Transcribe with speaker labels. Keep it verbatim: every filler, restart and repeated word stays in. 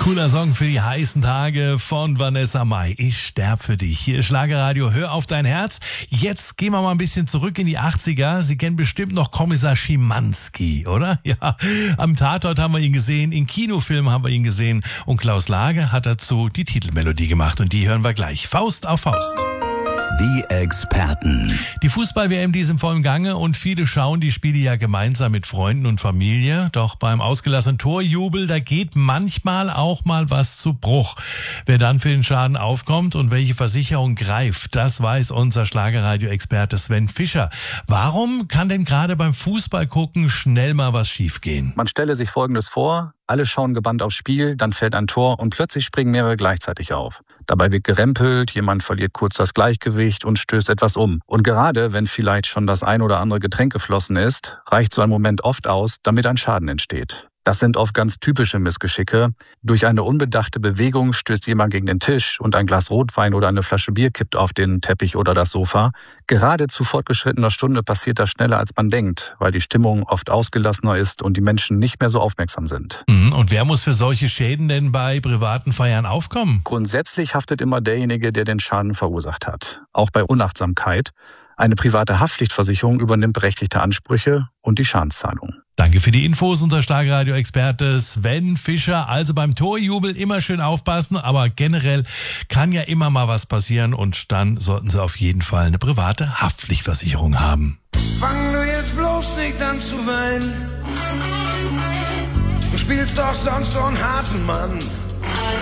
Speaker 1: Cooler Song für die heißen Tage von Vanessa Mai. Ich sterb für dich. Hier ist Schlagerradio, hör auf dein Herz. Jetzt gehen wir mal ein bisschen zurück in die achtziger. Sie kennen bestimmt noch Kommissar Schimanski, oder? Ja, am Tatort haben wir ihn gesehen, in Kinofilmen haben wir ihn gesehen und Klaus Lage hat dazu die Titelmelodie gemacht und die hören wir gleich. Faust auf Faust.
Speaker 2: Die Experten.
Speaker 1: Die Fußball-W M, die ist im vollen Gange und viele schauen die Spiele ja gemeinsam mit Freunden und Familie. Doch beim ausgelassenen Torjubel, da geht manchmal auch mal was zu Bruch. Wer dann für den Schaden aufkommt und welche Versicherung greift, das weiß unser Schlagerradio-Experte Sven Fischer. Warum kann denn gerade beim Fußball gucken schnell mal was schiefgehen?
Speaker 3: Man stelle sich Folgendes vor: Alle schauen gebannt aufs Spiel, dann fällt ein Tor und plötzlich springen mehrere gleichzeitig auf. Dabei wird gerempelt, jemand verliert kurz das Gleichgewicht und stößt etwas um. Und gerade wenn vielleicht schon das ein oder andere Getränk geflossen ist, reicht so ein Moment oft aus, damit ein Schaden entsteht. Das sind oft ganz typische Missgeschicke. Durch eine unbedachte Bewegung stößt jemand gegen den Tisch und ein Glas Rotwein oder eine Flasche Bier kippt auf den Teppich oder das Sofa. Gerade zu fortgeschrittener Stunde passiert das schneller, als man denkt, weil die Stimmung oft ausgelassener ist und die Menschen nicht mehr so aufmerksam sind.
Speaker 1: Und wer muss für solche Schäden denn bei privaten Feiern aufkommen?
Speaker 3: Grundsätzlich haftet immer derjenige, der den Schaden verursacht hat. Auch bei Unachtsamkeit. Eine private Haftpflichtversicherung übernimmt berechtigte Ansprüche und die Schadenszahlung.
Speaker 1: Danke für die Infos, unser Schlagerradio-Experte Sven Fischer. Also beim Torjubel immer schön aufpassen, aber generell kann ja immer mal was passieren und dann sollten Sie auf jeden Fall eine private Haftpflichtversicherung haben.
Speaker 4: Fang du jetzt bloß nicht an zu weinen. Du spielst doch sonst so einen harten Mann.